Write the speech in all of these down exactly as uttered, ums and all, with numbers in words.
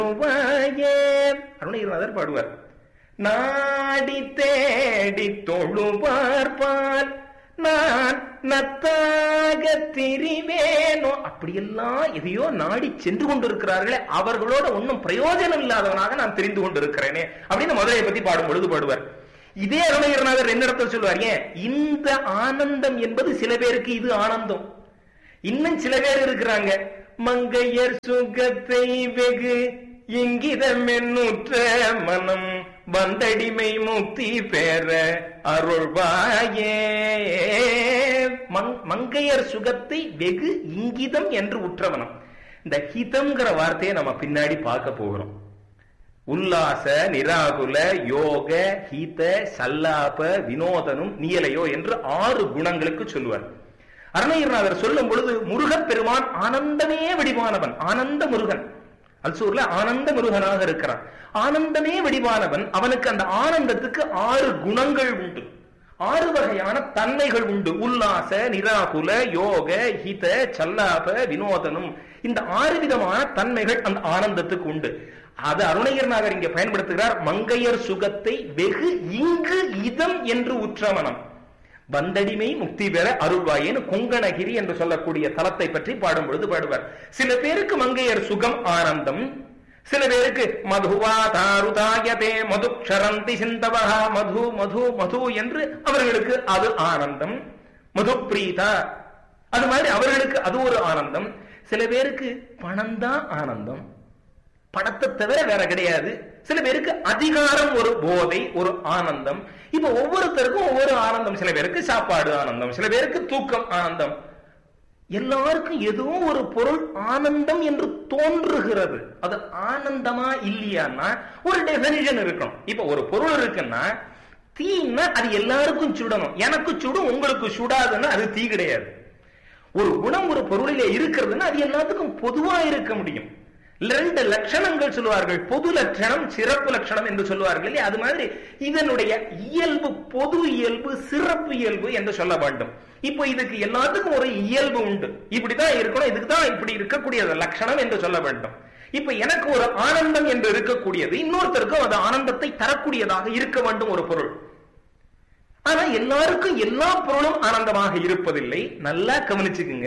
அருணகிரிநாதர் பாடுவார், நாடி தேடி தொழுவார்பால் நான் நத்தாக திரிவேனோ. அப்படியெல்லாம் எதையோ நாடி சென்று கொண்டிருக்கிறார்களே, அவர்களோட ஒன்னும் பிரயோஜனம் இல்லாதவனாக நான் தெரிந்து கொண்டிருக்கிறேனே அப்படின்னு மதுரையை பத்தி பாடும் பொழுது பாடுவார். இதே அருணகிரிநாதர் என்ன இடத்துல சொல்லுவார், ஏன் இந்த ஆனந்தம் என்பது சில பேருக்கு இது ஆனந்தம். இன்னும் சில பேர் இருக்கிறாங்க, மங்கையர் சுகத்தை வெகு இங்கிதம் என்னுற்ற மனம் வந்தடிமை முக்தி பெற அருள்வாயே. மங்கையர் சுகத்தை வெகு இங்கிதம் என்று உற்றவனம். இந்த ஹிதம்ங்கிற வார்த்தையை நம்ம பின்னாடி பார்க்க போகிறோம். உல்லாச, நிராகுல, யோக, ஹீத, சல்லாப, வினோதனும் நீயலையோ என்று ஆறு குணங்களுக்கு சொல்லுவார். அருணகிரிநாதர் சொல்லும் பொழுது முருகப்பெருமான் ஆனந்தமே வடிவானவன், ஆனந்த முருகன். அல்சூர்ல ஆனந்த முருகனாக இருக்கிறான். ஆனந்தமே வடிவானவன். அவனுக்கு அந்த ஆனந்தத்துக்கு ஆறு குணங்கள் உண்டு, ஆறு வகையான தன்மைகள் உண்டு. உல்லாச, நிராகுல, யோக, ஹித, சல்லாப, வினோதனும். இந்த ஆறு விதமான தன்மைகள் அந்த ஆனந்தத்துக்கு உண்டு. அது அருணகிரிநாதர் இங்கே பயன்படுத்துகிறார். மங்கையர் சுகத்தை வெகு இங்கு இதம் என்று உற்றமனம் வந்தடிமை முக்தி பெற அருள்வாயேன்னு கொங்கணகிரி என்று சொல்லக்கூடிய தலத்தை பற்றி பாடும் பொழுது பாடுவார். சில பேருக்கு மங்கையர் சுகம் ஆனந்தம், சில பேருக்கு மதுவா தாருதாயதே மது க்ஷரந்தி சிந்தவஹா, மது மது மது என்று அவர்களுக்கு அது ஆனந்தம். மது பிரீதா, அது மாதிரி அவர்களுக்கு அது ஒரு ஆனந்தம். சில பேருக்கு பணம் தான் ஆனந்தம், பணத்தை தவிர வேற கிடையாது. சில பேருக்கு அதிகாரம் ஒரு போதை, ஒரு ஆனந்தம். இப்ப ஒவ்வொருத்தருக்கும் ஒவ்வொரு ஆனந்தம். சில பேருக்கு சாப்பாடு ஆனந்தம், சில பேருக்கு தூக்கம் ஆனந்தம். எல்லாருக்கும் ஏதோ ஒரு பொருள் ஆனந்தம் என்று தோன்றுகிறது. அது ஆனந்தமா இல்லையான்னா ஒரு டெபினிஷன் இருக்கணும். இப்ப ஒரு பொருள் இருக்குன்னா தீன்னா அது எல்லாருக்கும் சுடணும். எனக்கு சுடும், உங்களுக்கு சுடாதுன்னா அது தீ கிடையாது. ஒரு குணம் ஒரு பொருளிலே இருக்கிறதுன்னா அது எல்லாத்துக்கும் பொதுவா இருக்க முடியும். ரெண்டு லட்சணங்கள் சொல்லுவார்கள், பொது லட்சணம், சிறப்பு லட்சணம் என்று சொல்லுவார்கள். அது மாதிரி இதனுடைய இயல்பு, பொது இயல்பு, சிறப்பு இயல்பு என்று சொல்ல வேண்டும். இப்போ இதுக்கு எல்லாத்துக்கும் ஒரு இயல்பு உண்டு, இப்படிதான் இருக்கணும், இதுக்கு தான் இப்படி இருக்கக்கூடிய லட்சணம் என்று சொல்ல வேண்டும். இப்ப எனக்கு ஒரு ஆனந்தம் என்று இருக்கக்கூடியது, இன்னொருத்தருக்கும் அது ஆனந்தத்தை தரக்கூடியதாக இருக்க வேண்டும் ஒரு பொருள். ஆனா எல்லாருக்கும் எல்லா பொருளும் ஆனந்தமாக இருப்பதில்லை. நல்லா கவனிச்சுக்குங்க.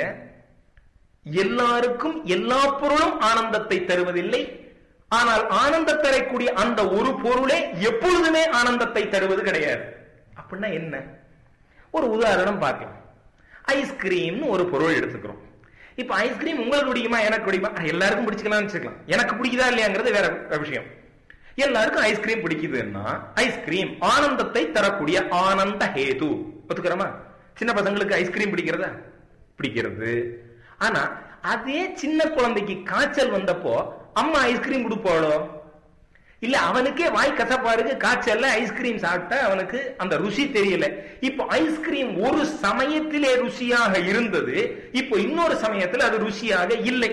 எல்லாருக்கும் எல்லா பொருளும் ஆனந்தத்தை தருவதில்லை. ஆனால் ஆனந்தம் தரக்கூடிய அந்த ஒரு பொருளே எப்பொழுதுமே ஆனந்தத்தை தருவது கிடையாது. அப்படின்னா என்ன? ஒரு உதாரணம் பார்க்கலாம். ஐஸ்கிரீம் ஒரு பொருள் எடுத்துக்கிறோம். இப்ப ஐஸ்கிரீம் உங்களுக்கு பிடிக்குமா, எனக்கு பிடிக்குமா? எல்லாருக்கும் பிடிச்சிக்கலாம்னு வச்சுக்கலாம். எனக்கு பிடிக்குதா இல்லையாங்கிறது வேற விஷயம். எல்லாருக்கும் ஐஸ்கிரீம் பிடிக்குதுன்னா ஐஸ்கிரீம் ஆனந்தத்தை தரக்கூடிய ஆனந்த ஹேது. ஒத்துக்கிறோமா? சின்ன பசங்களுக்கு ஐஸ்கிரீம் பிடிக்கிறதா? பிடிக்கிறது. ஆனா அதே சின்ன குழந்தைக்கு காய்ச்சல் வந்தப்போ அம்மா ஐஸ்கிரீம் கொடுப்பாளோ? இல்ல, அவனுக்கே வாய் கசப்பா இருக்கு, காய்ச்சல்ல ஐஸ்கிரீம் சாப்பிட்டா அவனுக்கு அந்த ருசி தெரியல. இப்போ ஐஸ்கிரீம் ஒரு சமயத்திலே ருசியாக இருந்தது, இப்போ இன்னொரு சமயத்தில் அது ருசியாக இல்லை.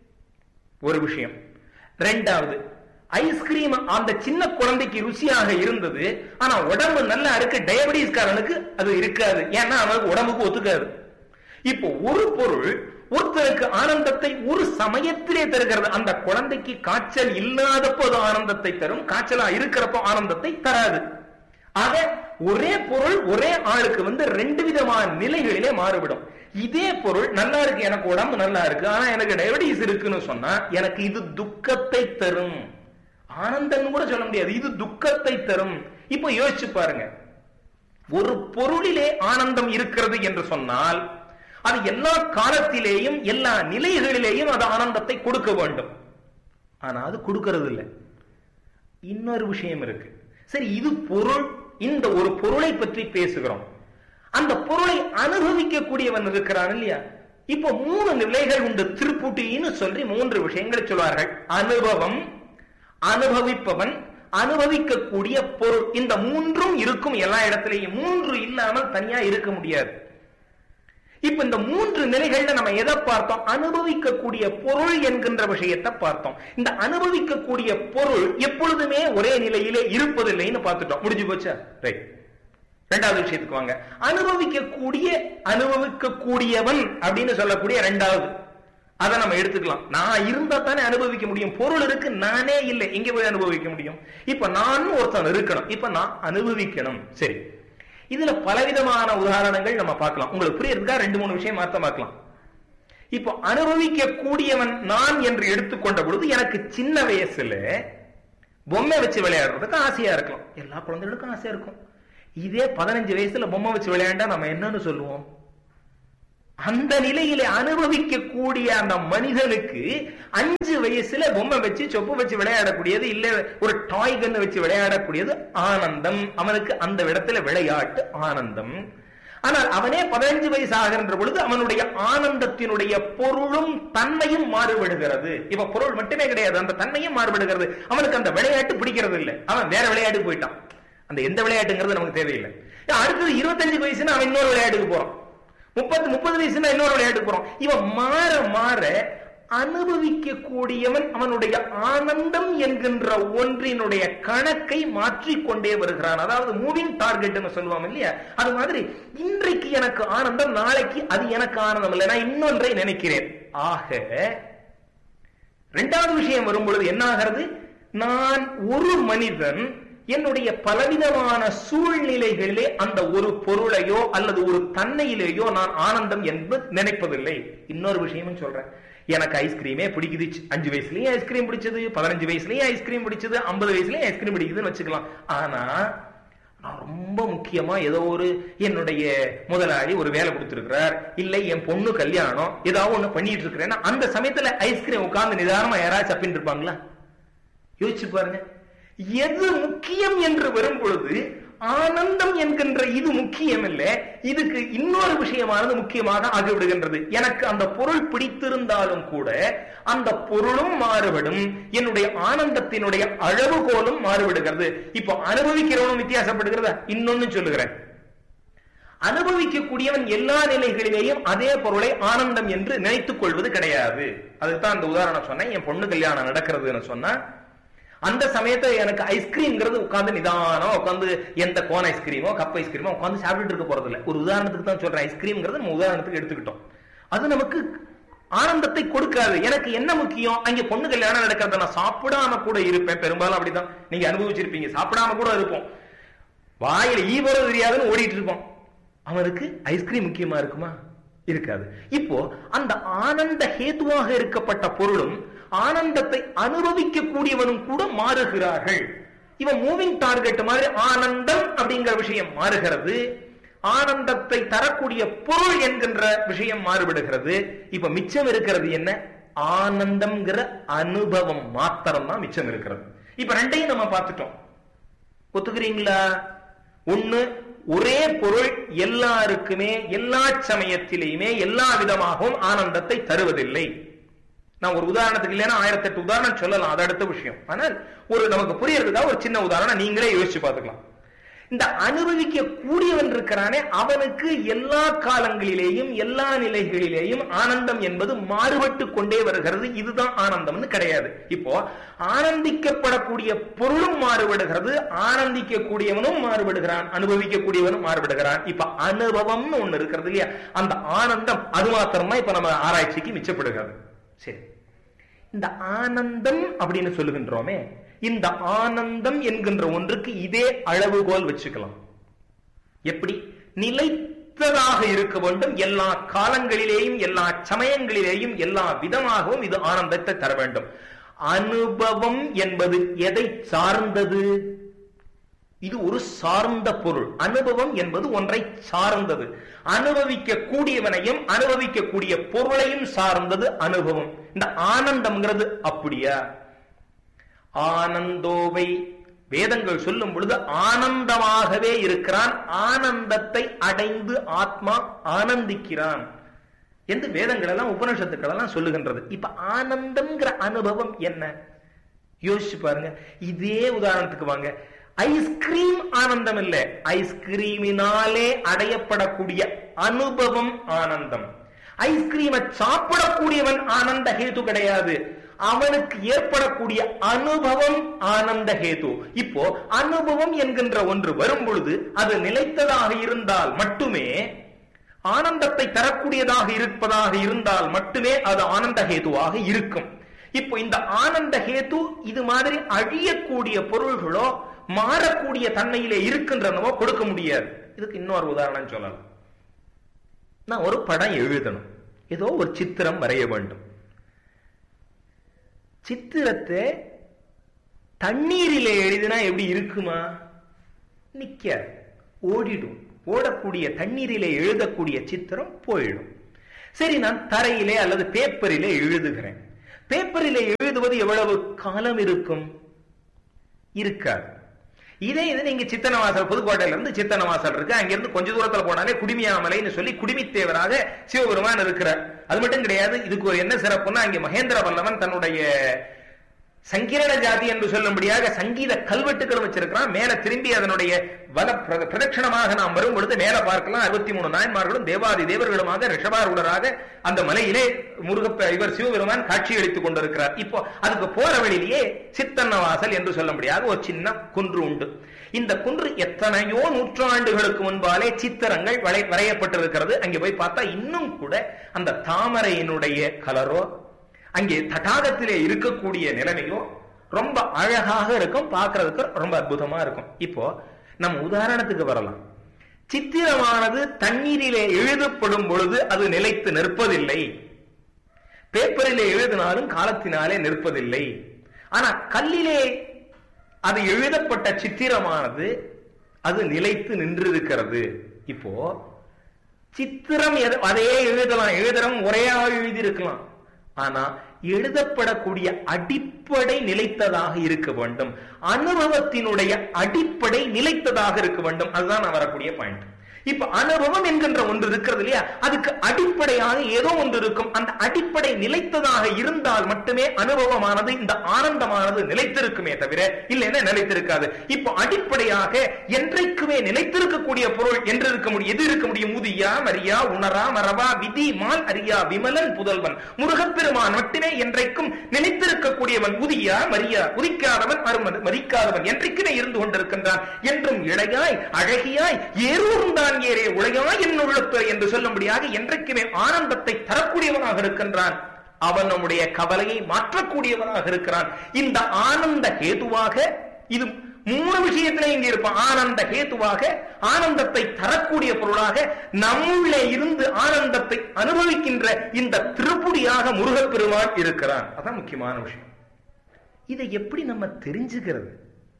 ஒரு விஷயம். ரெண்டாவது, ஐஸ்கிரீம் அந்த சின்ன குழந்தைக்கு ருசியாக இருந்தது, ஆனா உடம்பு நல்லா இருக்கு, டயபெட்டிஸ்காரனுக்கு அது இருக்காது. ஏன்னா அவனுக்கு உடம்புக்கு ஒத்துக்காது. இப்போ ஒரு பொருள் ஒருத்தருக்கு ஆனந்தத்தை ஒரு சமயத்திலே தருகிறது. அந்த குழந்தைக்கு காய்ச்சல் இல்லாதப்போ அது ஆனந்தத்தை தரும், காய்ச்சலா இருக்கிறப்போ ஆனந்தத்தை தராது. ஆக ஒரே பொருள் ஒரே ஆளுக்கு வந்து ரெண்டு விதமான நிலைகளிலே மாறுபடும். இதே பொருள் நல்லா இருக்கு, எனக்கு உடம்பு நல்லா இருக்கு, ஆனா எனக்கு டயபெட்டிஸ் இருக்குன்னு சொன்னா எனக்கு இது துக்கத்தை தரும். ஆனந்தம் கூட சொல்ல முடியாது, இது துக்கத்தை தரும். இப்போ யோசிச்சு பாருங்க, ஒரு பொருளிலே ஆனந்தம் இருக்கிறது என்று சொன்னால் அது எல்லா காலத்திலேயும் எல்லா நிலைகளிலேயும் அது ஆனந்தத்தை கொடுக்க வேண்டும். ஆனா அது கொடுக்கிறது இல்லை. இன்னொரு விஷயம் இருக்கு. சரி, இது பொருள், இந்த ஒரு பொருளை பற்றி பேசுகிறோம். அந்த பொருளை அனுபவிக்கக்கூடியவன் இருக்கிறான் இல்லையா? இப்போ மூணு நிலைகள் உண்டு. திருப்புட்டின்னு சொல்லி மூன்று விஷயங்களை சொல்வார்கள். அனுபவம், அனுபவிப்பவன், அனுபவிக்கக்கூடிய பொருள். இந்த மூன்றும் இருக்கும் எல்லா இடத்திலேயும். மூன்று இல்லாமல் தனியா இருக்க முடியாது. இப்ப இந்த மூன்று நிலைகள்ல நம்ம எதை பார்த்தோம்? அனுபவிக்கக்கூடிய பொருள் என்கின்ற விஷயத்தை பார்த்தோம். இந்த அனுபவிக்கக்கூடிய பொருள் எப்பொழுதுமே ஒரே நிலையிலே இருப்பதில்லைன்னு பார்த்துட்டோம். முடிஞ்சு போச்சா? ரைட். இரண்டாவது விஷயத்துக்கு வாங்க. அனுபவிக்கக்கூடிய, அனுபவிக்கக்கூடியவன் அப்படின்னு சொல்லக்கூடிய இரண்டாவது அதை நம்ம எடுத்துக்கலாம். நான் இருந்தா தானே அனுபவிக்க முடியும். பொருள் இருக்கு, நானே இல்லை, எங்க போய் அனுபவிக்க முடியும்? இப்ப நான் ஒருத்தன் இருக்கணும், இப்ப நான் அனுபவிக்கணும். சரி, இதுல பலவிதமான உதாரணங்கள் நம்ம பார்க்கலாம். உங்களுக்கு புரியுறதுக்கா ரெண்டு மூணு விஷயம் மாத்த பார்க்கலாம். இப்போ அனுபவிக்க கூடியவன் நான் என்று எடுத்துக்கொண்ட பொழுது எனக்கு சின்ன வயசுல பொம்மை வச்சு விளையாடுறதுக்கு ஆசையா இருக்கலாம். எல்லா குழந்தைகளுக்கும் ஆசையா இருக்கும். இதே பதினஞ்சு வயசுல பொம்மை வச்சு விளையாண்டா நம்ம என்னன்னு சொல்லுவோம்? அந்த நிலையில அனுபவிக்க கூடிய அந்த மனிதனுக்கு அஞ்சு வயசுல பொம்மை வச்சு சொப்பு வச்சு விளையாடக்கூடியது, இல்ல ஒரு டாய் கன்னு வச்சு விளையாடக்கூடியது ஆனந்தம். அவனுக்கு அந்த இடத்துல விளையாட்டு ஆனந்தம். ஆனால் அவனே பதினஞ்சு வயசு ஆகின்ற பொழுது அவனுடைய ஆனந்தத்தினுடைய பொருளும் தன்மையும் மாறுபடுகிறது. இப்ப பொருள் மட்டுமே கிடையாது, அந்த தன்மையும் மாறுபடுகிறது. அவனுக்கு அந்த விளையாட்டு பிடிக்கிறது இல்லை, அவன் வேற விளையாட்டுக்கு போயிட்டான். அந்த எந்த விளையாட்டுங்கிறது நமக்கு தேவையில்லை. அடுத்தது இருபத்தஞ்சு வயசுன்னா அவன் இன்னொரு விளையாட்டுக்கு போறான். முப்பது முப்பது வயசுனா இன்னொரு விளையாட்டுக்கு போறான். இவன் மாற மாற அனுபவிக்க கூடியவன் அவனுடைய ஆனந்தம் என்கின்ற ஒன்றினுடைய கணக்கை மாற்றிக்கொண்டே வருகிறான். அதாவது மூவிங் டார்கெட் சொல்லுவாங்க இல்லையா, அது மாதிரி இன்றைக்கு எனக்கு ஆனந்தம், நாளைக்கு அது எனக்கு ஆனந்தம் இல்லை, நான் இன்னொன்றை நினைக்கிறேன். ஆக இரண்டாவது விஷயம் வரும் பொழுது என்ன ஆகிறது? நான் ஒரு மனிதன் என்னுடைய பலவிதமான சூழ்நிலைகளிலே அந்த ஒரு பொருளையோ அல்லது ஒரு தன்மையிலேயோ நான் ஆனந்தம் என்று நினைப்பதில்லை. இன்னொரு விஷயமும் சொல்றேன். எனக்கு ஐஸ்கிரீமே பிடிக்குது. அஞ்சு வயசுலயும் ஐஸ்கிரீம் பிடிச்சது, பதினஞ்சு வயசுலயும் ஐஸ்கிரீம் பிடிச்சது, ஐம்பது வயசுலயும் ஐஸ்கிரீம் பிடிக்குதுன்னு வச்சுக்கலாம். ஆனா நான் ரொம்ப முக்கியமா ஏதோ ஒரு என்னுடைய முதலாளி ஒரு வேலை கொடுத்திருக்கிறார், இல்லை என் பொண்ணு கல்யாணம், ஏதாவது ஒண்ணு பண்ணிட்டு இருக்கிறேன்னா அந்த சமயத்துல ஐஸ்கிரீம் உட்கார்ந்து நிதானமா யாராவது சப்பின்னு இருப்பாங்களா? யோசிச்சு பாருங்க. எது முக்கியம் என்று வரும் பொழுது ஆனந்தம் என்கின்ற இது முக்கியம் இல்லை, இதுக்கு இன்னொரு விஷயமானது முக்கியமாக ஆகிவிடுகின்றது. எனக்கு அந்த பொருள் பிடித்திருந்தாலும் கூட அந்த பொருளும் மாறுபடும், என்னுடைய ஆனந்தத்தினுடைய அளவுகோலும் மாறுபடுகிறது. இப்போ அனுபவிக்கிறவனும் வித்தியாசப்படுகிறதா? இன்னொன்னு சொல்லுகிறேன். அனுபவிக்கக்கூடியவன் எல்லா நிலைகளிலேயும் அதே பொருளை ஆனந்தம் என்று நினைத்துக் கொள்வது கிடையாது. அதுதான் அந்த உதாரணம் சொன்னேன். என் பொண்ணு கல்யாணம் நடக்கிறதுன்னு சொன்னா அந்த சமயத்தை எனக்கு ஐஸ்கிரீம்ங்கிறது உட்கார்ந்து நிதானம் உட்காந்து எந்த கோன் ஐஸ்கிரீமோ கப் ஐஸ்கிரீமோ உட்காந்து சாப்பிட்டு இருக்க போறது இல்லை. ஒரு உதாரணத்துக்கு தான் சொல்றேன். ஐஸ்கிரீம்ங்கிறது நம்ம உதாரணத்துக்கு எடுத்துக்கிட்டோம். அது நமக்கு ஆனந்தத்தை கொடுக்காது. எனக்கு என்ன முக்கியம்? அங்க பொண்ணு கல்யாணம் நடக்கிறத நான் சாப்பிடாம கூட இருப்பேன். பெரும்பாலும் அப்படிதான் நீங்க அனுபவிச்சிருப்பீங்க. சாப்பிடாம கூட இருப்போம், வாயில ஈ போறது தெரியாதுன்னு ஓடிட்டு இருப்போம். அவனுக்கு ஐஸ்கிரீம் முக்கியமா இருக்குமா? இருக்காது. இப்போ அந்த ஆனந்த ஹேதுவாக இருக்கப்பட்ட பொருளும் ஆனந்தத்தை அனுபவிக்க கூடியவனும் கூட மாறுகிறார்கள். இவன் மூவிங் டார்கெட் மாதிரி ஆனந்தம் அப்படிங்கிற விஷயம் மாறுகிறது, ஆனந்தத்தை தரக்கூடிய பொருள் என்கின்ற விஷயம் மாறுபடுகிறது. இப்ப மிச்சம் இருக்கிறது என்ன? ஆனந்தம்ங்கிற அனுபவம் மாத்திரம் தான் மிச்சம் இருக்கிறது. இப்ப ரெண்டையும் நம்ம பார்த்துட்டோம். ஒத்துக்கிறீங்களா? ஒண்ணு, ஒரே பொருள் எல்லாருக்குமே எல்லா சமயத்திலேயுமே எல்லா விதமாகவும் ஆனந்தத்தை தருவதில்லை. நான் ஒரு உதாரணத்துக்கு இல்லைன்னா ஆயிரத்தி எட்டு உதாரணம் சொல்லலாம், அது அடுத்த விஷயம். ஆனால் ஒரு நமக்கு புரியறதுக்கா ஒரு சின்ன உதாரணம் நீங்களே யோசிச்சு பார்த்துக்கலாம். இந்த அனுபவிக்க கூடியவன் இருக்கிறானே அவனுக்கு எல்லா காலங்களிலேயும் எல்லா நிலைகளிலேயும் ஆனந்தம் என்பது மாறுபட்டு கொண்டே வருகிறது. இதுதான் ஆனந்தம்னு கிடையாது. இப்போ ஆனந்திக்கப்படக்கூடிய பொருளும் மாறுபடுகிறது, ஆனந்திக்க கூடியவனும் மாறுபடுகிறான், அனுபவிக்க கூடியவனும் மாறுபடுகிறான். இப்ப அனுபவம்னு ஒண்ணு இருக்கிறது இல்லையா, அந்த ஆனந்தம் அது மாத்திரமா இப்ப நம்ம ஆராய்ச்சிக்கு மிச்சப்படுகிறது. சரி, இந்த ஆனந்தம் அப்படின்னு சொல்லுகின்றோமே, இந்த ஆனந்தம் என்கின்ற ஒன்றுக்கு இதே அளவுகோல் வச்சுக்கலாம். எப்படி? நிலைத்ததாக இருக்க வேண்டும், எல்லா காலங்களிலேயும் எல்லா சமயங்களிலேயும் எல்லா விதமாகவும் இது ஆனந்தத்தை தர வேண்டும். அனுபவம் என்பது எதை சார்ந்தது? இது ஒரு சார்ந்த பொருள். அனுபவம் என்பது ஒன்றை சார்ந்தது. அனுபவிக்க கூடியவனையும் அனுபவிக்க கூடிய பொருளையும் சார்ந்தது அனுபவம். இந்த ஆனந்தம்ங்கிறது அப்படியா? ஆனந்தோவை வேதங்கள் சொல்லும் பொழுது ஆனந்தமாகவே இருக்கிறான், ஆனந்தத்தை அடைந்து ஆத்மா ஆனந்திக்கிறான் என்று வேதங்கள் எல்லாம் உபநிஷத்துக்கள் எல்லாம் சொல்லுகின்றது. இப்ப ஆனந்தம்ங்கிற அனுபவம் என்ன? யோசிச்சு பாருங்க. இதே உதாரணத்துக்கு வாங்க. ஐஸ்கிரீம் ஆனந்தம் இல்லை, ஐஸ்கிரீமினாலே அடையப்படக்கூடிய அனுபவம் ஆனந்தம். ஐஸ்கிரீமை சாப்பிடக்கூடியவன் ஆனந்த ஹேது கிடையாது, அவனுக்கு ஏற்படக்கூடிய அனுபவம் ஆனந்த ஹேது. இப்போ அனுபவம் என்கின்ற ஒன்று வரும் பொழுது அது நிலைத்ததாக இருந்தால் மட்டுமே ஆனந்தத்தை தரக்கூடியதாக இருப்பதாக இருந்தால் மட்டுமே அது ஆனந்த ஹேதுவாக இருக்கும். இப்போ இந்த ஆனந்த ஹேது இது மாதிரி அழியக்கூடிய பொருள்களோ மாறக்கூடிய தன்மையிலே இருக்கின்றனவோ கொடுக்க முடியாது. இதுக்கு இன்னொரு உதாரணம் சொல்லலாம். நான் ஒரு படம் எழுதணும், ஏதோ ஒரு சித்திரம் வரைய வேண்டும். சித்திரத்தை தண்ணீரிலே எழுதினா எப்படி இருக்குமா? நிக்க ஓடிடும். ஓடக்கூடிய தண்ணீரிலே எழுதக்கூடிய சித்திரம் போயிடும். சரி, நான் தரையிலே அல்லது பேப்பரிலே எழுதுகிறேன். பேப்பரிலே எழுதுவது எவ்வளவு காலம் இருக்கும்? இருக்காது. இதே இது நீங்க சித்தனவாசல், புதுக்கோட்டையில இருந்து சித்தனவாசல் இருக்கு, அங்கிருந்து கொஞ்ச தூரத்துல போனாலே குடிமியாமலைன்னு சொல்லி குடிமித்தேவராக சிவபெருமான் இருக்கிறார். அது மட்டும் கிடையாது, இதுக்கு ஒரு என்ன சிறப்புன்னா, அங்கே மகேந்திர பல்லவன் தன்னுடைய சங்கீரண ஜாதி என்று சொல்லும்படியாக சங்கீத கல்வெட்டுகள் வச்சிருக்கிறான். மேல திரும்பி அதனுடைய வல பிரதட்சணமாக நாம் வரும் பொழுது மேல பார்க்கலாம், அறுபத்தி மூணு நாயன்மார்களும் தேவாதி தேவர்களுமாக ரிஷபாரூடராக அந்த மலையிலே முருக இவர் சிவபெருமான் காட்சி அளித்துக் கொண்டிருக்கிறார். இப்போ அதுக்கு போற வழியிலேயே சித்தன்னவாசல் என்று சொல்லும்படியாக ஒரு சின்ன குன்று உண்டு. இந்த குன்று எத்தனையோ நூற்றாண்டுகளுக்கு முன்பாலே சித்திரங்கள் வரையப்பட்டிருக்கிறது. அங்கே போய் பார்த்தா இன்னும் கூட அந்த தாமரையினுடைய கலரோ அங்கே தடாகத்திலே இருக்கக்கூடிய நிலைமையோ ரொம்ப அழகாக இருக்கும், பார்க்கறதுக்கு ரொம்ப அற்புதமா இருக்கும். இப்போ நம்ம உதாரணத்துக்கு வரலாம். சித்திரமானது தண்ணீரிலே எழுதப்படும் பொழுது அது நிலைத்து நிற்பதில்லை. பேப்பரிலே எழுதினாலும் காலத்தினாலே நிற்பதில்லை. ஆனா கல்லிலே அது எழுதப்பட்ட சித்திரமானது அது நிலைத்து நின்றிருக்கிறது. இப்போ சித்திரம் அதே எழுதலாம், எழுதுறோம் ஒரே எழுதி இருக்கலாம். ஆனா எழுதப்படக்கூடிய அடிப்படை நிலைத்ததாக இருக்க வேண்டும். அனுபவத்தினுடைய அடிப்படை நிலைத்ததாக இருக்க வேண்டும். அதுதான் வரக்கூடிய பாயிண்ட். இப்ப அனுபவம் என்கின்ற ஒன்று இருக்கிறது இல்லையா, அதுக்கு அடிப்படையாக ஏதோ ஒன்று இருக்கும். அந்த அடிப்படை நிலைத்ததாக இருந்தால் மட்டுமே அனுபவமானது, இந்த ஆனந்தமானது நிலைத்திருக்குமே தவிர இல்லைன்னா நிலைத்திருக்காது. இப்போ அடிப்படையாக என்றைக்குமே நிலைத்திருக்கக்கூடிய பொருள் என்று இருக்க முடியும். எது இருக்க முடியும்? முதியா மரியா உணரா மரபா விதி மால் அரியா விமலன் புதல்வன் முருகப்பெருமான் மட்டுமே என்றைக்கும் நிலைத்திருக்கக்கூடியவன். முதியா மரியா, உதிக்காதவன் அருமது மதிக்காதவன், என்றைக்குமே இருந்து கொண்டிருக்கின்றான். என்றும் இளையாய் அழகியாய் ஏறூர்ந்தான் ஏரே உலகாய் என்னுள்ளத்துறை என்று சொல்லும்படியாக என்றைக்குமே ஆனந்தத்தை தரக்கூடியவனாக இருக்கின்றான். அவன் நம்முடைய கவலையை மாற்றக்கூடியவனாக இருக்கிறான். இந்த ஆனந்த ஹேதுவாக இது மூணு விஷயத்திலே இங்க இருப்பான். ஆனந்த ஹேதுவாக, ஆனந்தத்தை தரக்கூடிய பொருளாக, நம்முள்ளே இருந்து ஆனந்தத்தை அனுபவிக்கின்ற இந்த திருப்புடியாக முருகப்பெருமான் இருக்கிறான். அதான் முக்கியமான விஷயம். இதை எப்படி நம்ம தெரிஞ்சுக்கிறது?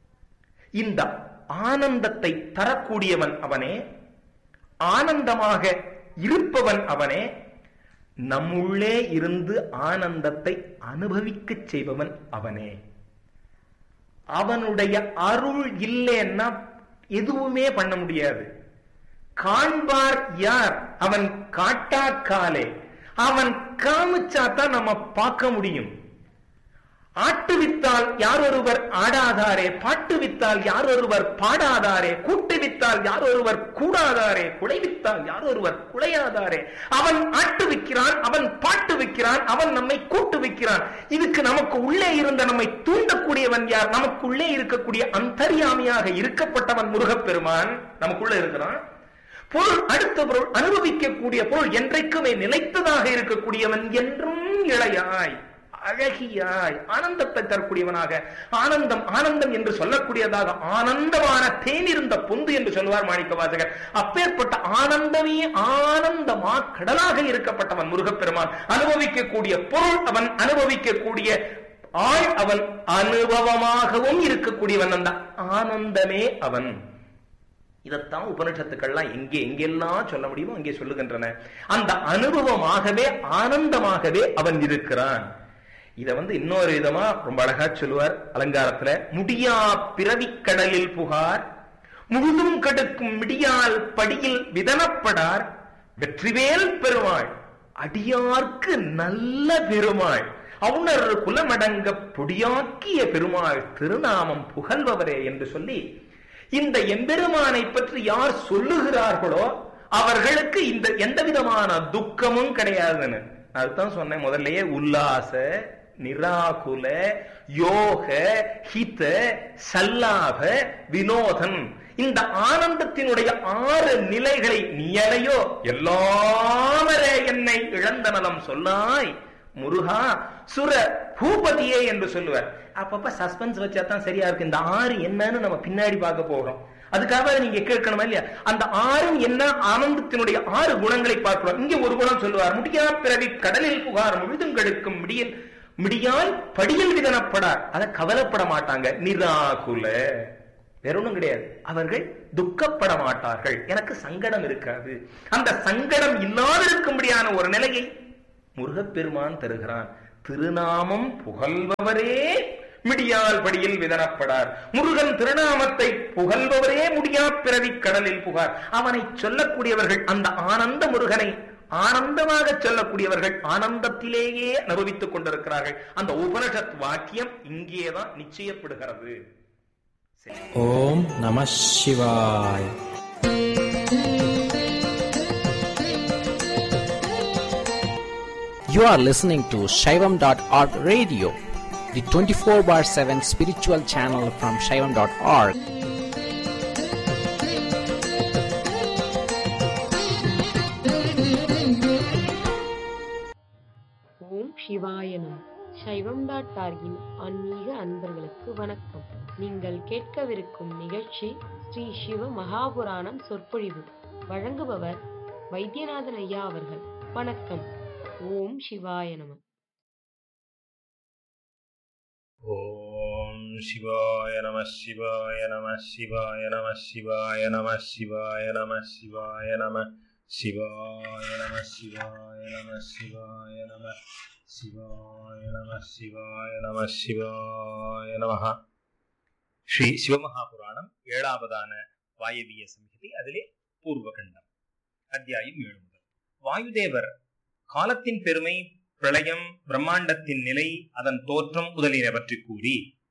இந்த ஆனந்தத்தை தரக்கூடியவன் அவனே, ஆனந்தமாக இருப்பவன் அவனே, நம்முள்ளே இருந்து ஆனந்தத்தை அனுபவிக்க செய்பவன் அவனே. அவனுடைய அருள் இல்லைன்னா எதுவுமே பண்ண முடியாது. காண்பார் யார்? அவன் காட்டாக்காலே, அவன் காமிச்சாத்தான் நம்ம பார்க்க முடியும். ஆட்டுவித்தால் யார் ஒருவர் ஆடாதாரே, பாட்டுவித்தால் யார் ஒருவர் பாடாதாரே, கூட்டுவித்தால் யார் ஒருவர் கூடாதாரே, குலைவித்தால் யார் ஒருவர் குலையாதாரே. அவன் ஆட்டுவிக்கிறான், அவன் பாட்டு வைக்கிறான், அவன் நம்மை கூட்டு வைக்கிறான். இதுக்கு நமக்கு உள்ளே இருந்த நம்மை தூண்டக்கூடியவன் யார்? நமக்குள்ளே இருக்கக்கூடிய அந்தர்யாமியாக இருக்கப்பட்டவன் முருகப்பெருமான் நமக்குள்ள இருக்கிறான். பொருள், அடுத்த பொருள், அனுபவிக்கக்கூடிய பொருள் என்றைக்குமே நிலைத்ததாக இருக்கக்கூடியவன், என்றும் இளையாய் அழகியாய் ஆனந்தத்தை தரக்கூடியவனாக, ஆனந்தம் ஆனந்தம் என்று சொல்லக்கூடியதாக, ஆனந்தமான தேனிருந்த பொந்து என்று சொல்லுவார் மாணிக்க வாசகர். அப்பேற்பட்ட ஆனந்தமே ஆனந்தமா கடலாக இருக்கப்பட்டவன் முருகப்பெருமான். அனுபவிக்கக்கூடிய பொருள் அவன், அனுபவிக்கக்கூடிய ஆள் அவன், அனுபவமாகவும் இருக்கக்கூடியவன் அந்த ஆனந்தமே அவன். இதைத்தான் உபனிஷத்துக்கள்லாம் எங்கே எங்கெல்லாம் சொல்ல முடியுமோ அங்கே சொல்லுகின்றன. அந்த அனுபவமாகவே ஆனந்தமாகவே அவன் இருக்கிறான். இத வந்து இன்னொரு விதமா ரொம்ப அழகா சொல்லுவார் அலங்காரத்துல. முடியா பிறவி கடலில் புகார் முழுதும் கடுக்கும் மிடியால் படியில் விதனப்படார் வெற்றிவேல் பெருமாள் அடியார்க்கு நல்ல பெருமாள் அவுணர் குலமடங்க பொடியாக்கிய பெருமாள் திருநாமம் புகழ்பவரே என்று சொல்லி, இந்த எம்பெருமானை பற்றி யார் சொல்லுகிறார்களோ அவர்களுக்கு இந்த எந்த விதமான துக்கமும் கிடையாதுன்னு அதுதான் சொன்னேன் முதல்லயே. உல்லாச நிராகுல யோக ஹித சல்லாப வினோதன் இந்த ஆனந்தத்தினுடைய ஆறு நிலைகளை நீயலையோ எல்லாமரே என்னை இழந்த நலம் சொல்லாய் முருகா சுர பூபதியே என்று சொல்லுவார். அப்பப்ப சஸ்பென்ஸ் வச்சாதான் சரியா இருக்கு. இந்த ஆறு என்னன்னு நம்ம பின்னாடி பார்க்க போறோம். அதுக்காக நீங்க கேட்கணுமா இல்லையா? அந்த ஆறும் என்ன, ஆனந்தத்தினுடைய ஆறு குணங்களை பார்க்கிறோம். இங்க ஒரு குணம் சொல்லுவார், முடியா பிறவி கடலில் புகார் முழுதுங்கெடுக்கும் முடியல் முடியால் படியில் விதனப்படார். அதை கவலைப்பட மாட்டாங்க. நிராகுல, வேற ஒண்ணும் கிடையாது. அவர்கள் துக்கப்பட மாட்டார்கள். எனக்கு சங்கடம் இருக்காது. அந்த சங்கடம் இல்லாதிருக்கும்படியான ஒரு நிலையை முருகப்பெருமான் தருகிறான். திருநாமம் புகழ்பவரே மிடியால் படியில் விதனப்படார். முருகன் திருநாமத்தை புகழ்பவரே முடியா பிறவி கடலில் புகார். அவனை சொல்லக்கூடியவர்கள், அந்த ஆனந்த முருகனை ஆனந்தமாக சொல்லக்கூடியவர்கள் ஆனந்தத்திலேயே அனுபவித்துக் கொண்டிருக்கிறார்கள். அந்த உபனிஷத் வாக்கியம் இங்கேதான் நிச்சயப்படுகிறது. ஓம் நம சிவாய். You are listening to Shaivam dot org radio, the twenty-four bar seven spiritual channel from Shaivam dot org. ஓம் சிவாயனம். சைவம் டாட் ஆர்கின் ஆன்மீக அன்பர்களுக்கு வணக்கம். நீங்கள் கேட்கவிருக்கும் நிகழ்ச்சி ஸ்ரீ சிவ மகாபுராணம் சொற்பொழிவு. வழங்குபவர் வைத்தியநாதன் ஐயா அவர்கள். வணக்கம். ஓம் சிவாய நம. ஓம் சிவாய நம சிவாய நம சிவாய நம சிவாய நம சிவாய நம சிவாய நம சிவாய நம சிவாய நம சிவாய நம சிவாய நம சிவாய நம சிவாய நமஹ. ஸ்ரீ சிவமகாபுராணம் ஏழாவதான வாயவிய சம்ஹிதை, அதிலே பூர்வகண்டம், அத்தியாயம் ஏழு முதல். வாயுதேவர் காலத்தின் பெருமை, பிரளயம், பிரம்மாண்டத்தின் நிலை, அதன் தோற்றம் முதலியன பற்றி கூறி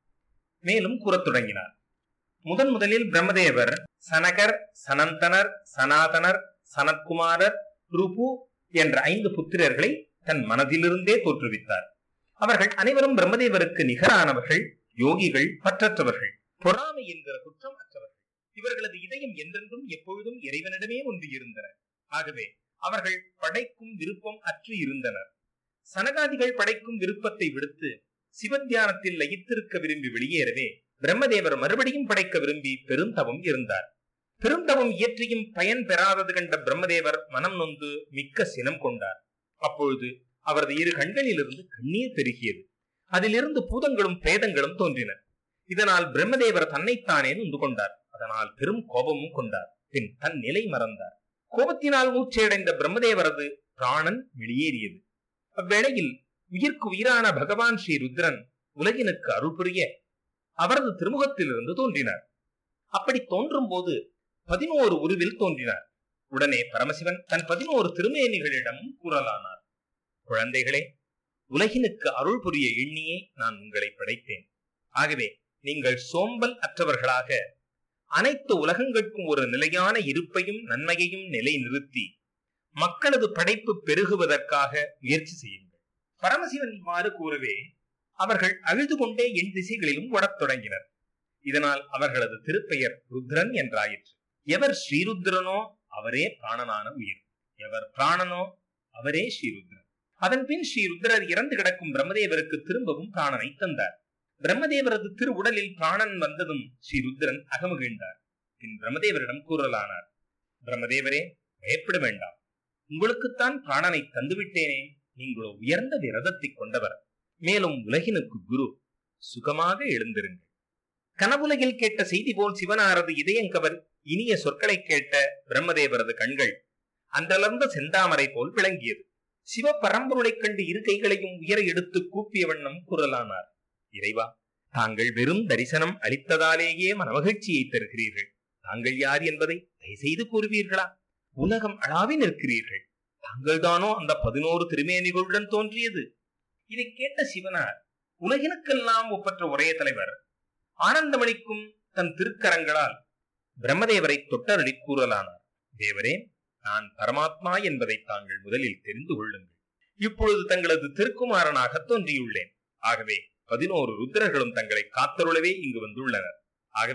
மேலும் கூறத் தொடங்கினார். முதன் முதலில் பிரம்மதேவர் சனகர், சனந்தனர், சனாதனர், சனத்குமாரர், ருபு என்ற ஐந்து புத்திரர்களை தன் மனதிலிருந்தே தோற்றுவித்தார். அவர்கள் அனைவரும் பிரம்மதேவருக்கு நிகரானவர்கள், யோகிகள், பற்றற்றவர்கள், பொறாமை என்கிற குற்றம் அற்றவர்கள். இவர்களது இதயம் என்றென்றும் எப்பொழுதும் இறைவனிடமே ஒன்று இருந்தன. ஆகவே அவர்கள் படைக்கும் விருப்பம் அற்று இருந்தனர். சனகாதிகள் படைக்கும் விருப்பத்தை விடுத்து சிவத்தியானத்தில் லயித்திருக்க விரும்பி வெளியேறவே பிரம்மதேவர் மறுபடியும் படைக்க விரும்பி பெருந்தவம் இருந்தார். பெருந்தவம் இயற்றியும் பயன் பெறாதது கண்ட பிரம்மதேவர் மனம் நொந்து மிக்க சினம் கொண்டார். அப்பொழுது அவரது இரு கண்களிலிருந்து கண்ணீர் பெருகியது. அதிலிருந்து பூதங்களும் பேதங்களும் தோன்றின. இதனால் பிரம்மதேவர் தன்னைத்தானே நொந்து கொண்டார். அதனால் பெரும் கோபமும் கொண்டார். பின் தன் நிலை மறந்தார். கோபத்தினால் மூச்சையடைந்த பிரம்மதேவரது பிராணன் வெளியேறியது. அவ்வேளையில் உயிர்க்கு உயிரான பகவான் ஸ்ரீ ருத்ரன் உலகினுக்கு அருள் புரிய அவரது திருமுகத்திலிருந்து தோன்றினார். அப்படி தோன்றும் போது பதினோரு உருவில் தோன்றினார். உடனே பரமசிவன் தன் பதினோரு திருமேனிகளிடம் கூறலானார். குழந்தைகளே, உலகினுக்கு அருள் புரிய எண்ணியே நான் உங்களை படைத்தேன். ஆகவே நீங்கள் சோம்பல் அற்றவர்களாக அனைத்து உலகங்களுக்கும் ஒரு நிலையான இருப்பையும் நன்மையையும் நிலை நிறுத்தி மக்களது படைப்பு பெருகுவதற்காக முயற்சி செய்யுங்கள். பரமசிவன் இவ்வாறு கூறவே அவர்கள் அழுது கொண்டே எண் திசைகளிலும் ஓடத் தொடங்கினர். இதனால் அவர்களது திருப்பெயர் ருத்ரன் என்றாயிற்று. எவர் ஸ்ரீருத்ரனோ அவரே பிராணனான உயிர், எவர் பிராணனோ அவரே ஸ்ரீருத்ரன். அதன் பின் ஸ்ரீருத்ரர் இறந்து கிடக்கும் பிரம்மதேவருக்கு திரும்பவும் பிராணனை தந்தார். பிரம்மதேவரது திரு உடலில் பிராணன் வந்ததும் ஸ்ரீருத்ரன் அகமகிழ்ந்தார். பின் பிரம்மதேவரிடம் கூறலானார். பிரம்மதேவரே, பயப்பட வேண்டாம். உங்களுக்குத்தான் பிராணனை தந்துவிட்டேனே. நீங்களோ உயர்ந்த விரதத்தை கொண்டவர், மேலும் உலகினுக்கு குரு. சுகமாக எழுந்திருங்கள். கனவுலகில் கேட்ட செய்தி போல் சிவனாரது இதயங்கவர் இனிய சொற்களை கேட்ட பிரம்மதேவரது கண்கள் அன்றலர்ந்த செந்தாமரை போல் விளங்கியது. சிவ பரம்பொருளை கண்டு இரு கைகளையும் உயர எடுத்து கூப்பிய வண்ணம் குரலானார். இறைவா, தாங்கள் வெறும் தரிசனம் அளித்ததாலேயே மனமகிழ்ச்சியை தருகிறீர்கள். தாங்கள் யார் என்பதை தயவுசெய்து கூறுவீர்களா? உலகம் அளாவி நிற்கிறீர்கள். தாங்கள் தானோ அந்த பதினோரு திருமேனிகளுடன் தோன்றியது? இதை கேட்ட சிவனார் உலகினுக்கெல்லாம் ஒப்பற்ற ஒரே தலைவர் ஆனந்தமளிக்கும் தன் திருக்கரங்களால் பிரம்மதேவரை தொட்டருளி கூறலானார். தேவரே, நான் பரமாத்மா என்பதை தாங்கள் முதலில் தெரிந்து கொள்ளுங்கள். இப்பொழுது தங்களது திருக்குமாரனாக தோன்றியுள்ளேன். ஆகவே பதினோரு ருத்ரர்களும் தங்களை காத்தருளவே இங்கு வந்துள்ளனர். ஆகவே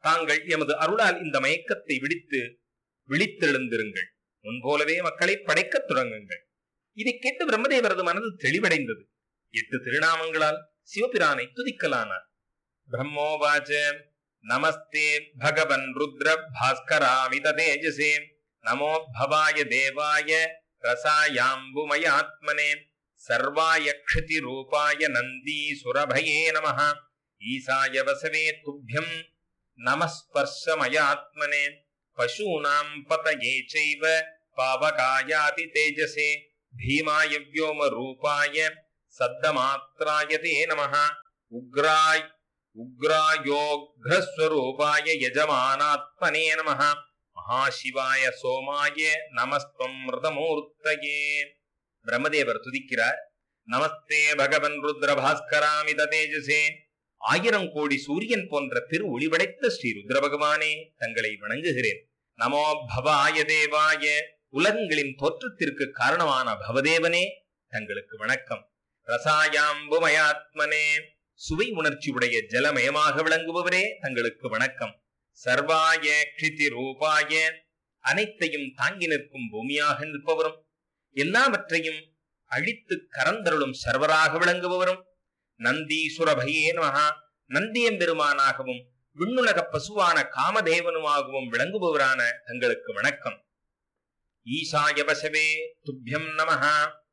தாங்கள் எமது அருளால் இந்த மயக்கத்தை விடுத்து விழித்தெழுந்திருங்கள். முன்போலவே மக்களை படைக்கத் தொடங்குங்கள். இதை கேட்டு பிரம்மதேவரது மனது தெளிவடைந்தது. எட்டு திருநாமங்களால் சிவபிரானை துதிக்கலானார். பிரம்மோவாச்ச நமஸ்தே பகவன் ருத்ர பாஸ்கராமித தேஜசே நமோ பவாய தேவாய ரசாயாம்புமயாத்மனே சர்வாய க்ஷதி ரூபாய நந்தி சுரபயே நமஹ ஈசாய வசவே துப்யம் நமஸ்பர்ஷமயாத்மனே பசூனாம் பதயே சைவ பாவகாயாதி தேஜசே பீமாய வ்யோம ரூபாய சத்தமாத்ராய தே நமஹ உக்ராய் உக்ராயோக்ரஸ்வரூபாய யஜமானாத்மனே நமஹ மகாசிவாய சோமாய நமஸ்தம் மிருதமூர்த்தயே. பிரம்மதேவர் துதிக்கிறார். நமஸ்தே பகவன் ருத்ர பாஸ்கராமித தேஜசே. ஆயிரம் கோடி சூரியன் போன்ற திரு ஒளிவடைத்த ஸ்ரீ ருத்ர பகவானே, தங்களை வணங்குகிறேன். நமோ பவாய தேவாய, உலகங்களின் தோற்றத்திற்கு காரணமான பவதேவனே, தங்களுக்கு வணக்கம். ரசாயாம்புமயாத்மனே, சுவை உணர்ச்சி உடைய ஜலமயமாக விளங்குபவரே, தங்களுக்கு வணக்கம். சர்வாய க்ஷிதி ரூபாய, அனைத்தையும் தாங்கி நிற்கும் பூமியாக நிற்பவரும் எல்லாவற்றையும் அழித்து கரந்தருளும் சர்வராக விளங்குபவரும் நந்தீசுரபையே நமஹ, நந்தியம் பெருமானாகவும் விண்ணுலக பசுவான காமதேவனுமாகவும் விளங்குபவரான தங்களுக்கு வணக்கம். ஈசாய வசவே துப்யம் நமஹ,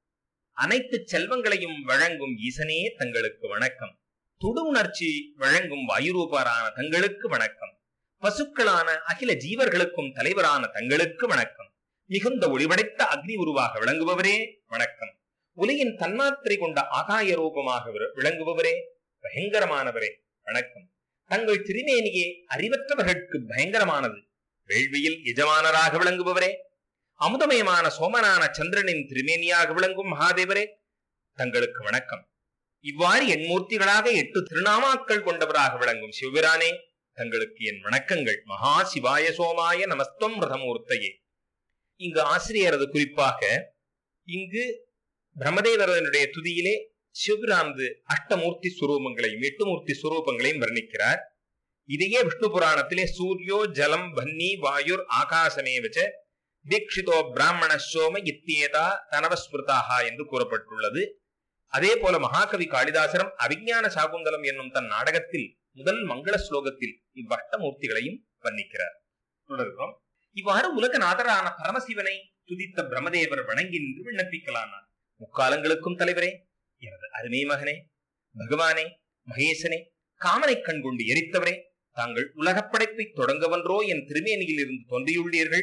அனைத்து செல்வங்களையும் வழங்கும் ஈசனே, தங்களுக்கு வணக்கம். தொடு உணர்ச்சி வழங்கும் வாயுரூபரான தங்களுக்கு வணக்கம். பசுக்களான அகில ஜீவர்களுக்கும் தலைவரான தங்களுக்கு வணக்கம். மிகுந்த ஒளிவடைத்த அக்னி உருவாக விளங்குபவரே வணக்கம். உலகின் தன்மாத்திரை கொண்ட ஆகாய ரூபமாக விளங்குபவரே, பயங்கரமானவரே வணக்கம். தங்கள் திருமேனியே அறிவற்றவர்களுக்கு பயங்கரமானது. வேள்வியில் எஜமானராக விளங்குபவரே, அமுதமயமான சோமனான சந்திரனின் திருமேனியாக விளங்கும் மகாதேவரே, தங்களுக்கு வணக்கம். இவ்வாறு எண்மூர்த்திகளாக எட்டு திருநாமாக்கள் கொண்டவராக விளங்கும் சிவபிரானே, தங்களுக்கு என் வணக்கங்கள். மகா சிவாய சோமாய நமஸ்தம் ரதமூர்த்தையே. இங்கு ஆசிரியரது குறிப்பாக இங்கு பிரம்மதேவரனுடைய துதியிலே சிவபிரானது அஷ்டமூர்த்தி சுரூபங்களையும் எட்டு மூர்த்தி சுரூபங்களையும் வர்ணிக்கிறார். இதையே விஷ்ணு புராணத்திலே சூரியோ ஜலம் பன்னி வாயுர் ஆகாசமே வச்ச தீட்சிதோ பிராமண சோம இத்தியேதா தனவஸ்மிருதாகா என்று கூறப்பட்டுள்ளது. அதே போல மகாகவி காளிதாசரம் அவிஞான சாகுந்தலம் என்னும் தன் நாடகத்தில் முதல் மங்கள ஸ்லோகத்தில் இவ்வஷ்டமூர்த்திகளையும் வர்ணிக்கிறார். தொடர்கிறோம். இவ்வாறு உலகநாதரான பரமசிவனை துதித்த பிரம்மதேவர் வணங்கி நின்று விண்ணப்பிக்கலானார். முக்காலங்களுக்கும் தலைவரே, எனது அருமை மகனே, பகவானே, மகேசனே, காமனை கண் கொண்டு எரித்தவரே, தாங்கள் உலகப் படைப்பை தொடங்கவன்றோ என் திருமேனியில் இருந்து தோன்றியுள்ளீர்கள்.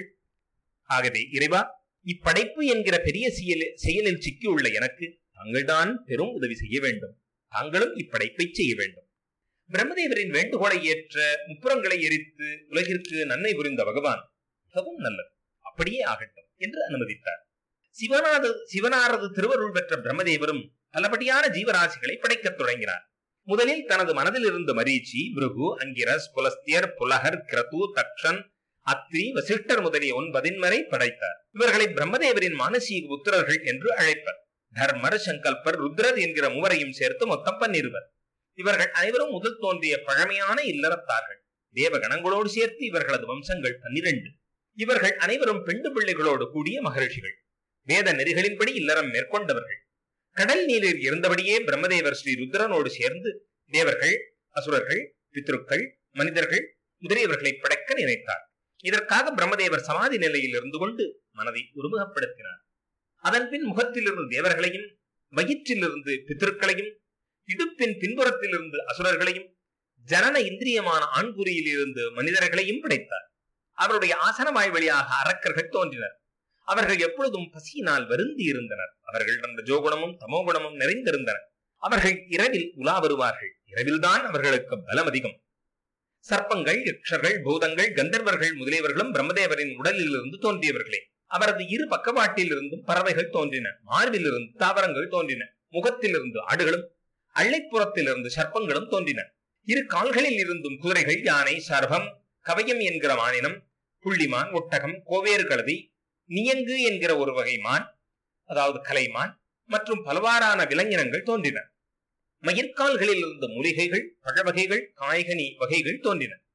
ஆகவே இறைவா, இப்படைப்பு என்கிற பெரிய செயலில் சிக்கியுள்ள எனக்கு தாங்கள்தான் பெரும் உதவி செய்ய வேண்டும். தாங்களும் இப்படைப்பை செய்ய வேண்டும். பிரம்மதேவரின் வேண்டுகோளை ஏற்ற முப்புறங்களை எரித்து உலகிற்கு நன்மை புரிந்த பகவான் மிகவும் நல்லது, அப்படியே ஆகட்டும் என்று அனுமதித்தார். சிவனாது சிவனாரது திருவருள் பெற்ற பிரம்மதேவரும் பலபடியான ஜீவராசிகளை படைக்கத் தொடங்கினார். முதலில் தனது மனதில் இருந்து மரீச்சி, பிருகு, அங்கிரஸ், புலஸ்தியர், புலகர், கிரது, தக்ஷன், அத்ரி, வசிஷ்டர் முதலிய ஒன்பதின் வரை படைத்தார். இவர்களை பிரம்மதேவரின் மானசீக புத்திரர்கள் என்று அழைப்பர். தர்மர், சங்கல்பர், ருத்ரர் என்கிற மூவரையும் சேர்த்து மொத்தம் பன்னிருவர். இவர்கள் அனைவரும் முதல் தோன்றிய பழமையான இல்லறத்தார்கள். தேவகணங்களோடு சேர்த்து இவர்களது வம்சங்கள் பன்னிரண்டு. இவர்கள் அனைவரும் பெண்டு பிள்ளைகளோடு கூடிய மகரிஷிகள். வேத நெறிகளின்படி இல்லறம் மேற்கொண்டவர்கள். கடல் நீரில் இருந்தபடியே பிரம்மதேவர் ஸ்ரீ ருத்ரனோடு சேர்ந்து தேவர்கள், அசுரர்கள், பித்ருக்கள், மனிதர்கள் முதலியவர்களை படைக்க நினைத்தார். இதற்காக பிரம்மதேவர் சமாதி நிலையில் இருந்து கொண்டு மனதை ஒருமுகப்படுத்தினார். அதன் பின் முகத்திலிருந்து தேவர்களையும், வயிற்றிலிருந்து பித்ருக்களையும், இடுப்பின் பின்புறத்தில் இருந்து அசுரர்களையும், ஜனன இந்திரியமான ஆண்குறியில் இருந்து மனிதர்களையும் படைத்தார். அவருடைய ஆசனவாய் வழியாக அரக்கர்கள் தோன்றினர். அவர்கள் எப்பொழுதும் பசியினால் வருந்தி இருந்தனர். அவர்கள் அந்த ஜோகுணமும் தமோகுணமும் நிறைந்திருந்தனர். அவர்கள் இரவில் உலா வருவார்கள். இரவில்தான் அவர்களுக்கு பலம் அதிகம். சர்ப்பங்கள், யக்ஷர்கள், பூதங்கள், கந்தர்வர்கள் முதலியவர்களும் பிரம்மதேவரின் உடலில் இருந்து தோன்றியவர்களே. அவரது இரு பக்கவாட்டில் இருந்தும் பறவைகள் தோன்றின. மார்பில் இருந்து தாவரங்கள் தோன்றின. முகத்தில் இருந்து ஆடுகளும், அள்ளைப்புறத்தில் இருந்து சர்ப்பங்களும் தோன்றின. இரு கால்களில் இருந்தும் குதிரைகள், யானை, சர்பம், கவயம் என்கிற மானினம், புள்ளிமான், ஒட்டகம், கோவேறு கழுதை, நியங்கு என்கிற ஒரு வகை மான், அதாவது கலைமான் மற்றும் பலவாறான விலங்கினங்கள் தோன்றின. மயிர்கால்களில் இருந்த மூலிகைகள், பழவகைகள், காய்கனி வகைகள் தோன்றின.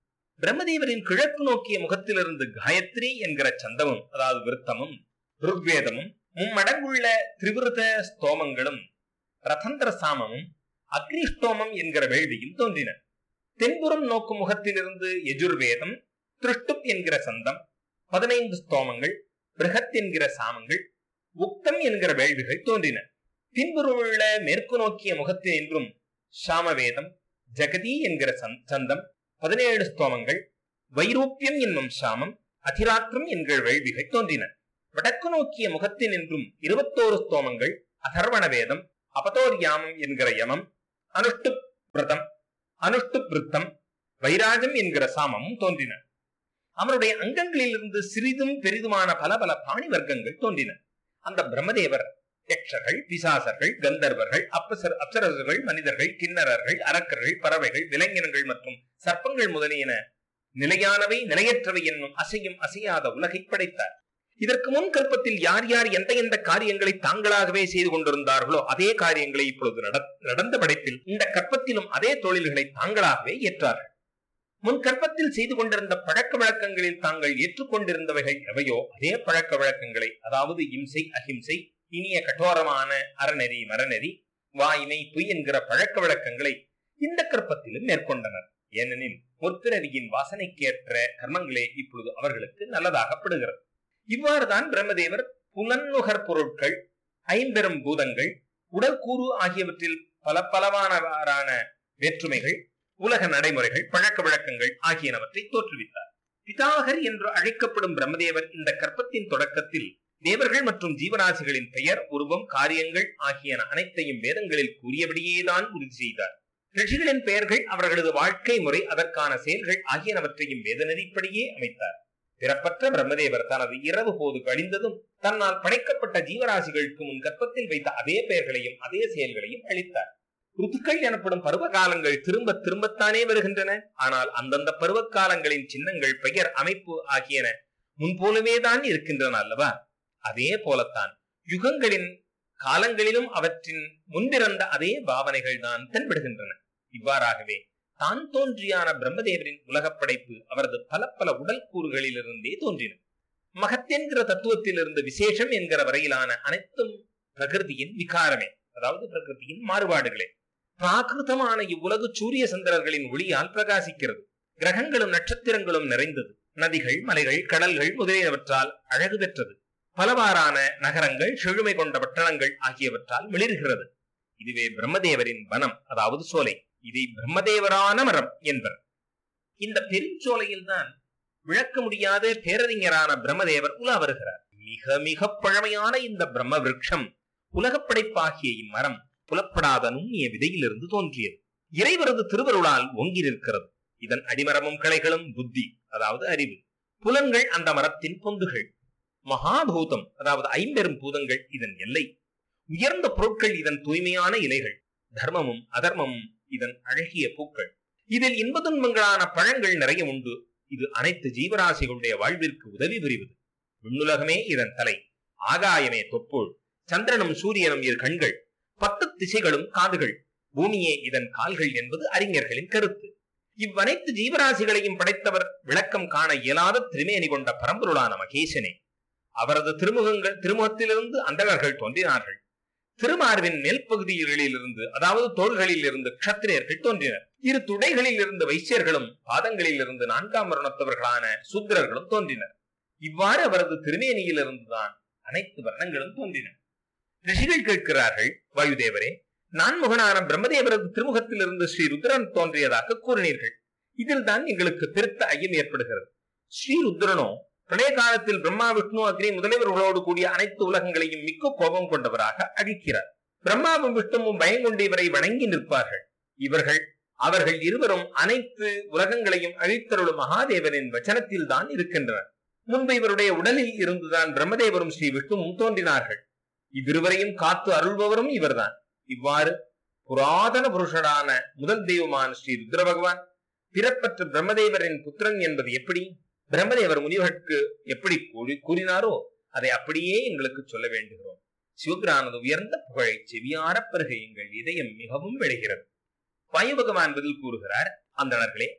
பிரம்மதேவரின் கிழக்கு நோக்கிய முகத்திலிருந்து காயத்ரி என்கிற சந்தமும் அதாவது விருத்தமும் ருக்வேதமும் மும்மடங்குள்ள திரிவிருத ஸ்தோமங்களும் ரதந்திர சாமமும் அக்னிஷ்டோமம் என்கிற வேள்வியும் தோன்றின. தென்புறம் நோக்கும் முகத்திலிருந்து யஜுர்வேதம், திருஷ்டுப் என்கிற சந்தம், பதினைந்து ஸ்தோமங்கள், பிருகத் என்கிற சாமங்கள், உக்தம் என்கிற வேள்விகள் தோன்றின. பின்புறமுள்ள மேற்கு நோக்கிய முகத்தில் என்றும் சாமவேதம், ஜெகதி என்கிற சந்தம், பதினேழு ஸ்தோமங்கள், வைரூப்பியம் என்னும் சாமம், அதிராத்திரம் என்கிற வேள்விகள் தோன்றின. வடக்கு நோக்கிய முகத்தின் என்றும் இருபத்தோரு ஸ்தோமங்கள், அதர்வண வேதம், அபதோர்யாமம் என்கிற யமம், அனுஷ்டு விரதம், அனுஷ்டு விருத்தம், வைராஜம் என்கிற சாமமும் தோன்றின. அவனுடைய அங்கங்களிலிருந்து சிறிதும் பெரிதுமான பல பல பிராணி வர்க்கங்கள் தோன்றின. அந்த பிரம்மதேவர் யக்ஷர்கள், பிசாசர்கள், கந்தர்வர்கள், அப்பசர் அப்சரசர்கள், மனிதர்கள், கிண்ணறர்கள், அரக்கர்கள், பறவைகள், விலங்கினங்கள் மற்றும் சர்ப்பங்கள் முதலியன நிலையானவை நிலையற்றவை என்னும் அசையும் அசையாத உலகை படைத்தார். இதற்கு முன் கல்பத்தில் யார் யார் எந்த எந்த காரியங்களை தாங்களாகவே செய்து கொண்டிருந்தார்களோ அதே காரியங்களை இப்பொழுது நடந்த படைப்பில் இந்த கற்பத்திலும் அதே தொழில்களை தாங்களாகவே ஏற்றார்கள். முன் கற்பத்தில் செய்து கொண்டிருந்த பழக்க வழக்கங்களில் தாங்கள் ஏற்றுக்கொண்டிருந்தவைகள் எவையோ அதே பழக்க வழக்கங்களை, அதாவது இம்சை, அஹிம்சை, இனிய கட்டோரமான அறநெறி, மரநெறி, வாய்மை, பொய் என்கிற பழக்க வழக்கங்களை இந்த கற்பத்திலும் மேற்கொண்டனர். ஏனெனில் முற்பிறவியின் வாசனைக்கேற்ற கர்மங்களே இப்பொழுது அவர்களுக்கு நல்லதாகப்படுகிறது. இவ்வாறுதான் பிரம்மதேவர் புலன்நுகர் பொருட்கள், ஐம்பெரும் பூதங்கள், உடற்கூறு ஆகியவற்றில் பல பலவான வேற்றுமைகள், உலக நடைமுறைகள், பழக்க வழக்கங்கள் ஆகியனவற்றை தோற்றுவித்தார். பிதாகர் என்று அழைக்கப்படும் பிரம்மதேவர் இந்த கற்பத்தின் தொடக்கத்தில் தேவர்கள் மற்றும் ஜீவராசிகளின் பெயர், உருவம், காரியங்கள் ஆகியன அனைத்தையும் வேதங்களில் கூறியபடியேதான் உறுதி செய்தார். ரிஷிகளின் பெயர்கள், அவர்களது வாழ்க்கை முறை, அதற்கான செயல்கள் ஆகியனவற்றையும் வேத நெறிப்படியே அமைத்தார். பிறப்பற்ற பிரம்மதேவர் தனது இரவு போது கழிந்ததும் தன்னால் படைக்கப்பட்ட ஜீவராசிகளுக்கு முன் கற்பத்தில் வைத்த அதே பெயர்களையும் அதே செயல்களையும் அளித்தார். ருத்துக்கள் எனப்படும் பருவ காலங்கள் திரும்ப திரும்பத்தானே வருகின்றன. ஆனால் அந்தந்த பருவ காலங்களின் சின்னங்கள், பெயர், அமைப்பு ஆகியன முன்போலவேதான் இருக்கின்றன அல்லவா? அதே போலத்தான் யுகங்களின் காலங்களிலும் அவற்றின் முன்பிறந்த அதே பாவனைகள் தான் தென்படுகின்றன. இவ்வாறாகவே தான் தோன்றியான பிரம்மதேவரின் உலகப் படைப்பு அவரது பல பல உடல் கூறுகளிலிருந்தே தோன்றின. மகத்தென்கிற தத்துவத்திலிருந்து விசேஷம் என்கிற வரையிலான அனைத்தும் பிரகிருதியின் விகாரமே, அதாவது பிரகிருதியின் மாறுபாடுகளே. பிராகிருதமான இவ்வுலகு சூரிய சந்திரர்களின் ஒளியால் பிரகாசிக்கிறது. கிரகங்களும் நட்சத்திரங்களும் நிறைந்தது. நதிகள், மலைகள், கடல்கள் முதலியவற்றால் அழகு பெற்றது. பலவாறான நகரங்கள், செழுமை கொண்ட பட்டணங்கள் ஆகியவற்றால் மிளிர்கிறது. இதுவே பிரம்மதேவரின் வனம், அதாவது சோலை. இதை பிரம்மதேவரான மரம் என்பர். இந்த பெருஞ்சோலையில் தான் விளக்க முடியாத பேரறிஞரான பிரம்மதேவர் உலா வருகிறார். மிக மிக பழமையான இந்த பிரம்ம விருட்சம், உலகப் படைப்பாகிய இம்மரம் புலப்படாத நுண்ணிய விதையிலிருந்து தோன்றியது. இறைவரது திருவருளால் ஓங்கி நிற்கிறது. இதன் அடிமரமும் கிளைகளும் புத்தி, அதாவது அறிவு. புலன்கள் அந்த மரத்தின் பொந்துகள். மகாபூதம், அதாவது ஐம்பெரும் பூதங்கள் இதன் எல்லை. உயர்ந்த பொருட்கள் இதன் தூய்மையான இலைகள். தர்மமும் அதர்மமும் இதன் அழகிய பூக்கள். இதில் இன்ப துன்பங்களான பழங்கள் நிறைய உண்டு. இது அனைத்து ஜீவராசிகளுடைய வாழ்விற்கு உதவி புரிவது. விண்ணுலகமே இதன் தலை, ஆகாயமே தொப்புள், சந்திரனும் சூரியனும் இரு கண்கள், பத்து திசைகளும் காதுகள், பூமியே இதன் கால்கள் என்பது அறிஞர்களின் கருத்து. இவ்வனைத்து ஜீவராசிகளையும் படைத்தவர் விளக்கம் காண இயலாத திருமேனி கொண்ட பரம்பொருளான மகேசனே. அவரது திருமுகங்கள் திருமுகத்திலிருந்து அந்தகர்கள் தோன்றினார்கள். திருமார்பின் மேல் பகுதிகளில் இருந்து, அதாவது தோள்களில் இருந்து க்ஷத்திரியர்கள் தோன்றினர். இரு துடைகளில் இருந்து வைசியர்களும் பாதங்களில் இருந்து நான்காம் வருணத்தவர்களான சூத்திரர்களும் தோன்றினர். இவ்வாறு அவரது திருமேனியில் இருந்துதான் அனைத்து வர்ணங்களும் தோன்றின. ரிஷிகள் கேட்கிறார்கள், வாயுதேவரே, நான்முகனான பிரம்மதேவரது திருமுகத்தில் இருந்து ஸ்ரீ ருத்ரன் தோன்றியதாக கூறினீர்கள். இதில் தான் எங்களுக்கு பெருத்த ஐயம் ஏற்படுகிறது. ஸ்ரீ ருத்ரனோ பிரளய காலத்தில் பிரம்மா, விஷ்ணு, அக்னி முதலியவர்களோடு கூடிய அனைத்து உலகங்களையும் மிக்க கோபம் கொண்டவராக அழிக்கிறார். பிரம்மாவும் விஷ்ணுவும் பயங்கொண்டு இவரை வணங்கி நிற்பார்கள். இவர்கள் அவர்கள் இருவரும் அனைத்து உலகங்களையும் அழித்தருளும் மகாதேவனின் வச்சனத்தில் தான் இருக்கின்றனர். முன்பு இவருடைய உடலில் இருந்துதான் பிரம்மதேவரும் ஸ்ரீ விஷ்ணுவும் தோன்றினார்கள். இவ்விருவரையும் காத்து அருள்பவரும் இவர்தான். இவ்வாறு புராதன புருஷரான முதல் தெய்வமான ஸ்ரீ ருத்ர பகவான் பிறப்பற்ற பிரம்மதேவரின் புத்திரன் என்பது எப்படி பிரம்மதேவர் முனிவர்களுக்கு எப்படி கூறினாரோ அதை அப்படியே எங்களுக்கு சொல்ல வேண்டுகிறோம். சிவபிரானது உயர்ந்த புகழை செவியார பெருக எங்கள் இதயம் மிகவும் விளைகிறது. வாயு பகவான் பதில் கூறுகிறார், அந்தணர்களே,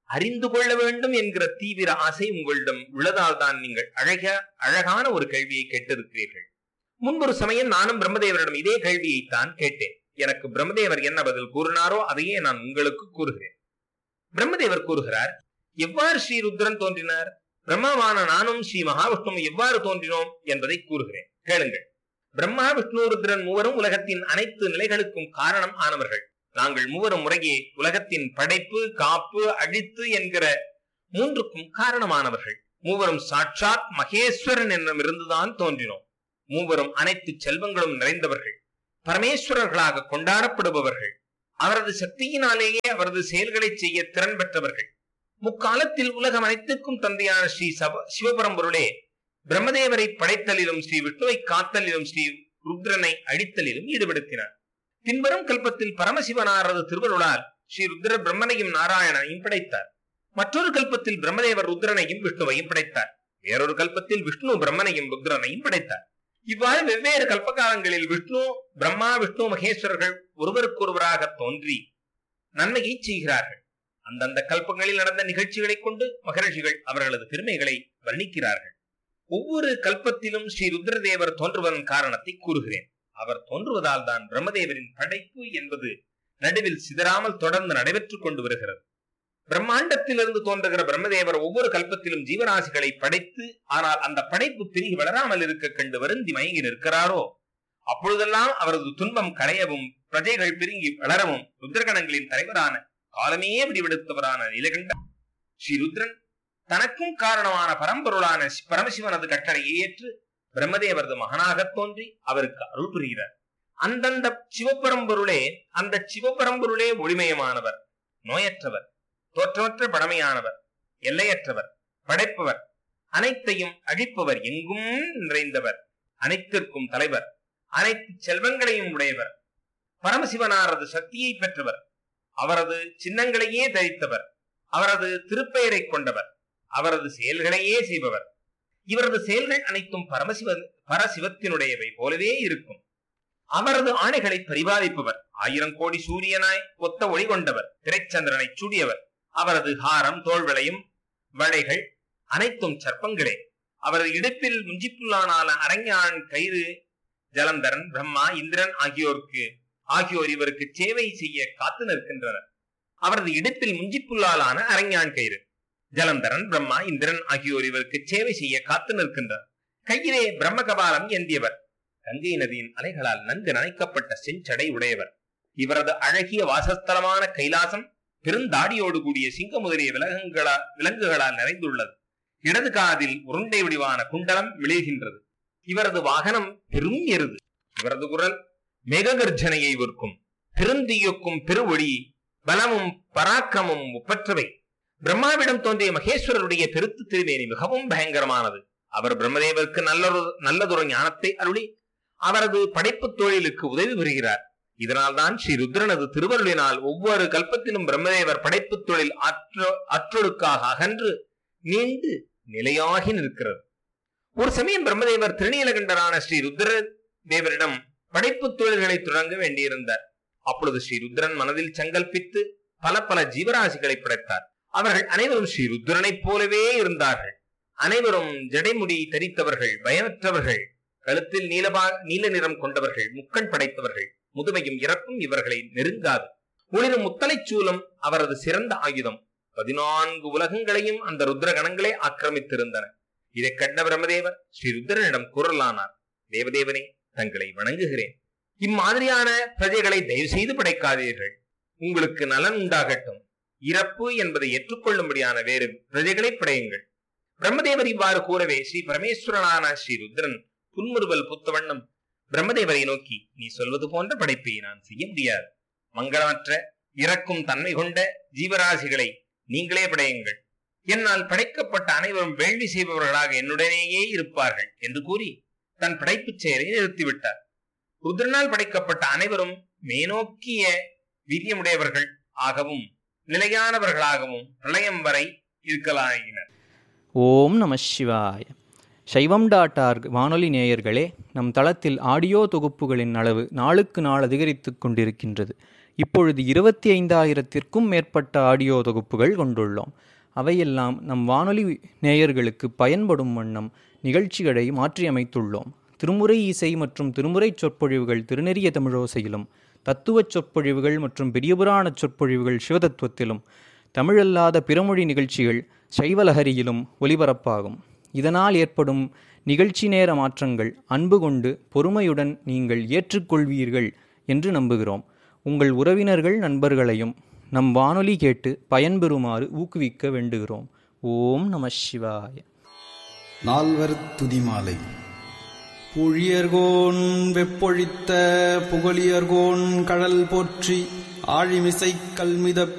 அறிந்து கொள்ள வேண்டும் என்கிற தீவிர ஆசை உங்களிடம் உள்ளதால் தான் நீங்கள் அழக அழகான ஒரு கேள்வியை கேட்டிருக்கிறீர்கள். முன்பொரு சமயம் நானும் பிரம்மதேவரிடம் இதே கேள்வியைத்தான் கேட்டேன். எனக்கு பிரம்மதேவர் என்ன பதில் கூறினாரோ அதையே நான் உங்களுக்கு கூறுகிறேன். பிரம்மதேவர் கூறுகிறார், எவ்வாறு ஸ்ரீ ருத்ரன் தோன்றினார், பிரம்மாவான நானும் ஸ்ரீ மகாவிஷ்ணுவும் எவ்வாறு தோன்றினோம் என்பதை கூறுகிறேன், கேளுங்கள். பிரம்மா, விஷ்ணு, ருத்ரன் மூவரும் உலகத்தின் அனைத்து நிலைகளுக்கும் காரணம் ஆனவர்கள். நாங்கள் மூவரும் முறையே உலகத்தின் படைப்பு, காப்பு, அழித்து என்கிற மூன்றுக்கும் காரணமானவர்கள். மூவரும் சாட்சாத் மகேஸ்வரன் என்னுமிருந்துதான் தோன்றினோம். மூவரும் அனைத்து செல்வங்களும் நிறைந்தவர்கள், பரமேஸ்வரர்களாக கொண்டாடப்படுபவர்கள். அவரது சக்தியினாலேயே அவரது செயல்களை செய்ய திறன் பெற்றவர்கள். முக்காலத்தில் உலகம் அனைத்துக்கும் தந்தையான ஸ்ரீ சிவபரம்பொருளே பிரம்மதேவரை படைத்தலிலும் ஸ்ரீ விஷ்ணுவை காத்தலிலும் ஸ்ரீ ருத்ரனை அழித்தலிலும் ஈடுபடுத்தினார். பின்வரும் கல்பத்தில் பரமசிவனாரது திருவருளால் ஸ்ரீ ருத்ர பிரம்மனையும் நாராயணனையும் படைத்தார். மற்றொரு கல்பத்தில் பிரம்மதேவர் ருத்ரனையும் விஷ்ணுவையும் படைத்தார். வேறொரு கல்பத்தில் விஷ்ணு பிரம்மனையும் ருத்ரனையும் படைத்தார். இவ்வாறு வெவ்வேறு கல்பகாலங்களில் விஷ்ணு, பிரம்மா, விஷ்ணு மகேஸ்வரர்கள் ஒருவருக்கொருவராக தோன்றி நன்மையை செய்கிறார்கள். அந்தந்த கல்பங்களில் நடந்த நிகழ்ச்சிகளை கொண்டு மகரிஷிகள் அவர்களது பெருமைகளை வர்ணிக்கிறார்கள். ஒவ்வொரு கல்பத்திலும் ஸ்ரீ ருத்ரதேவர் தோன்றுவதன் காரணத்தை கூறுகிறேன். அவர் தோன்றுவதால் தான் பிரம்மதேவரின் படைப்பு என்பது நடுவில் சிதறாமல் தொடர்ந்து நடைபெற்றுக் கொண்டு வருகிறது. பிரம்மாண்டத்திலிருந்து தோன்றுகிற பிரம்மதேவர் ஒவ்வொரு கல்பத்திலும் ஜீவராசிகளை படைத்து, ஆனால் அந்த படைப்பு பெருகி வளராமல் இருக்க கண்டு வருந்தி மயங்கி நிற்கிறாரோ அப்பொழுதெல்லாம் அவரது துன்பம் களையவும் பிரஜைகள் பெருங்கி வளரவும் ருத்ரகணங்களின் தலைவரான காலமே விடிவெடுத்தவரான நீலகண்ட ஸ்ரீ ருத்ரன் தனக்கும் காரணமான பரம்பொருளான பரமசிவனது கட்டளையை ஏற்று பிரம்மதேவரது மகனாக தோன்றி அவருக்கு அருள் புரிகிறார். அந்தந்த சிவபரம்பொருளே அந்த சிவபரம்பொருளே ஒளிமயமானவர், நோயற்றவர், தோற்றமற்ற பழமையானவர், எல்லையற்றவர், படைப்பவர், அனைத்தையும் அழிப்பவர், எங்கும் நிறைந்தவர், அனைத்திற்கும் தலைவர், அனைத்து செல்வங்களையும் உடையவர், பரமசிவனாரது சக்தியை பெற்றவர், அவரது சின்னங்களையே தரித்தவர், அவரது திருப்பெயரை கொண்டவர், அவரது செயல்களையே செய்பவர். இவரது செயல்கள் அனைத்தும் பரமசிவ பரசிவத்தினுடையவை போலவே இருக்கும். அவரது ஆணைகளை பரிபாலிப்பவர், ஆயிரம் கோடி சூரியனாய் ஒத்த ஒளி கொண்டவர், திரைச்சந்திரனை சூடியவர். அவரது ஹாரம், தோள்வளையும், வளைகள் அனைத்தும் சர்ப்பங்களே. அவரது இடுப்பில் முஞ்சிப்புள்ளானால அரஞ்ஞான் கயிறு ஜலந்தரன், பிரம்மா, இந்திரன் ஆகியோருக்கு ஆகியோர் இவருக்கு சேவை செய்ய காத்து நிற்கின்றனர். அவரது இடுப்பில் முஞ்சிப்புள்ளாலான அரஞ்ஞான் கயிறு ஜலந்தரன், பிரம்மா, இந்திரன் ஆகியோர் இவருக்கு சேவை செய்ய காத்து நிற்கின்றனர். கையிலே பிரம்ம கபாலம் ஏந்தியவர், கங்கை நதியின் அலைகளால் நன்கு நனைக்கப்பட்ட செஞ்சடை உடையவர். இவரது அழகிய வாசஸ்தலமான கைலாசம் பெருந்தாடியோடு கூடிய சிங்க முதலிய விலங்குகளா விலங்குகளால் நிறைந்துள்ளது. இடது காதில் உருண்டை வடிவான குண்டலம் விளைகின்றது. இவரது வாகனம் பெரும் எருது. இவரது குரல் மேககர்ஜனையை விற்கும், பெருந்தீயக்கும் பெருவொளி, பலமும் பராக்கிரமும் ஒப்பற்றவை. பிரம்மாவிடம் தோன்றிய மகேஸ்வரருடைய பெருத்து திருமேனி மிகவும் பயங்கரமானது. அவர் பிரம்மதேவருக்கு நல்லொரு நல்லதொரு ஞானத்தை அருளி அவரது படைப்பு தொழிலுக்கு உதவி புரிகிறார். இதனால் தான் ஸ்ரீ ருத்ரனது திருவருளினால் ஒவ்வொரு கல்பத்திலும் பிரம்மதேவர் படைப்பு தொழில் அற்ற அற்றொடுக்காக அகன்று நீண்டு நிலையாகி நிற்கிறது. ஒரு சமயம் பிரம்மதேவர் திருநீலகண்டரான ஸ்ரீ ருத்ர தேவரிடம் படைப்பு தொழில்களை தொடங்க வேண்டியிருந்தார். அப்பொழுது ஸ்ரீ ருத்ரன் மனதில் சங்கல்பித்து பல பல ஜீவராசிகளை படைத்தார். அவர்கள் அனைவரும் ஸ்ரீ ருத்ரனைப் போலவே இருந்தார்கள். அனைவரும் ஜடைமுடி தரித்தவர்கள், பயமற்றவர்கள், கழுத்தில் நீலபா நீல நிறம் கொண்டவர்கள், முக்கண் படைத்தவர்கள். முதுமையும் இறப்பும் இவர்களை நெருங்காது. ஒளிரும் முத்தலை சூலம் அவரது சிறந்த ஆயுதம். பதினான்கு உலகங்களையும் அந்த ருத்ரகணங்களே ஆக்கிரமித்திருந்தன. இதை கண்ட பிரம்மதேவர் ஸ்ரீ ருத்ரனிடம் கூறலானார், தேவதேவனே, தங்களை வணங்குகிறேன். இம்மாதிரியான பிரஜைகளை தயவு செய்து படைக்காதீர்கள். உங்களுக்கு நலன் உண்டாகட்டும். இறப்பு என்பதை ஏற்றுக்கொள்ளும்படியான வேறு பிரஜைகளை படையுங்கள். பிரம்மதேவர் இவ்வாறு கூறவே ஸ்ரீ பரமேஸ்வரனான ஸ்ரீ ருத்ரன் புன்முறுவல் புத்தவண்ணம் பிரம்மதேவரை நோக்கி, நீ சொல்வது போன்ற படைப்பை நான் செய்ய முடியாது. மங்களமற்ற இறக்கும் தன்மை கொண்ட ஜீவராசிகளை நீங்களே படையுங்கள். என்னால் படைக்கப்பட்ட அனைவரும் வேள்வி செய்பவர்களாக என்னுடனேயே இருப்பார்கள் என்று கூறி தன் படைப்பு செயலை நிறுத்திவிட்டார். ருத்ரனால் படைக்கப்பட்ட அனைவரும் மேனோக்கிய வீரியமுடையவர்கள் ஆகவும் நிலையானவர்களாகவும் பிரளயம் வரை இருக்கலாயினர். ஓம் நம சிவாய. சைவம் டாட் ஆர்க் வானொலி நேயர்களே, நம் தளத்தில் ஆடியோ தொகுப்புகளின் அளவு நாளுக்கு நாள் அதிகரித்து கொண்டிருக்கின்றது. இப்பொழுது இருபத்தி ஐந்தாயிரத்திற்கும் மேற்பட்ட ஆடியோ தொகுப்புகள் கொண்டுள்ளோம். அவையெல்லாம் நம் வானொலி நேயர்களுக்கு பயன்படும் வண்ணம் நிகழ்ச்சிகளை மாற்றியமைத்துள்ளோம். திருமுறை இசை மற்றும் திருமுறை சொற்பொழிவுகள் திருநெறிய தமிழோசையிலும், தத்துவச் சொற்பொழிவுகள் மற்றும் பெரியபுராண சொற்பொழிவுகள் சிவதத்துவத்திலும், தமிழல்லாத பிறமொழி நிகழ்ச்சிகள் சைவலஹரியிலும் ஒலிபரப்பாகும். இதனால் ஏற்படும் நிகழ்ச்சி நேர மாற்றங்கள் அன்பு கொண்டு பொறுமையுடன் நீங்கள் ஏற்றுக்கொள்வீர்கள் என்று நம்புகிறோம். உங்கள் உறவினர்கள் நண்பர்களையும் நம் வானொலி கேட்டு பயன்பெறுமாறு ஊக்குவிக்க வேண்டுகிறோம். ஓம் நம சிவாய. நால்வர் துதிமாலை. புழியர்கோன் வெப்பொழித்த புகழியர்கோன் கடல் போற்றி ஆழிமிசை கல்மிதப்